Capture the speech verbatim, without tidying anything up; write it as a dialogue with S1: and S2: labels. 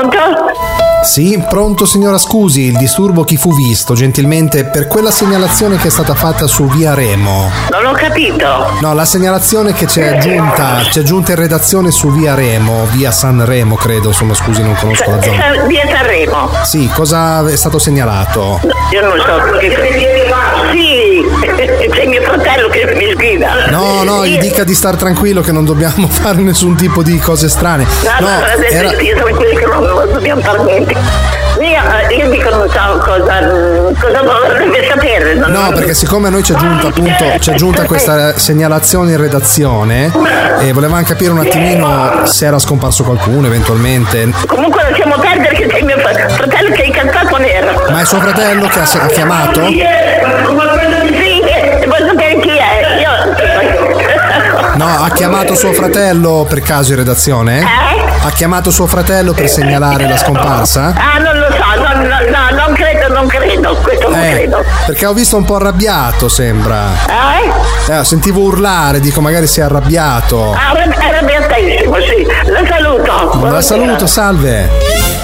S1: Pronto?
S2: Sì, pronto signora, scusi, il disturbo chi fu visto, gentilmente, per quella segnalazione che è stata fatta su via Remo.
S1: Non ho capito.
S2: No, la segnalazione che ci è giunta, ci è giunta in redazione su via Remo, via Sanremo credo, insomma scusi, non conosco la zona.
S1: Sa- Via Sanremo.
S2: Sì, cosa è stato segnalato?
S1: No, io non so che... Sì, c'è mio fratello che mi sgrida.
S2: No, no, gli
S1: Io-
S2: dica di star tranquillo che non dobbiamo fare nessun tipo di cose strane.
S1: No, no, no,
S2: era...
S1: io sono quelli che non, non dobbiamo fare niente. Io, io dico non so cosa, cosa dovrebbe sapere. Non,
S2: No, perché siccome a noi ci è giunta appunto ci è giunta questa segnalazione in redazione e volevamo capire un attimino se era scomparso qualcuno eventualmente.
S1: Comunque lasciamo perdere che c'è il mio fratello che è incazzato nero.
S2: Ma è suo fratello che ha, ha chiamato?
S1: Sì, vuoi sapere chi è? Io...
S2: No, ha chiamato suo fratello per caso in redazione?
S1: Eh?
S2: Ha chiamato suo fratello per segnalare la scomparsa?
S1: Ah, non lo so, no, no, no, non credo, non credo, questo non
S2: Eh,
S1: credo.
S2: perché ho visto un po' arrabbiato, sembra.
S1: Eh?
S2: Eh, sentivo urlare, dico magari si è arrabbiato.
S1: Ah, arrabbiatissimo, sì. La saluto.
S2: La
S1: Buonasera.
S2: saluto, salve.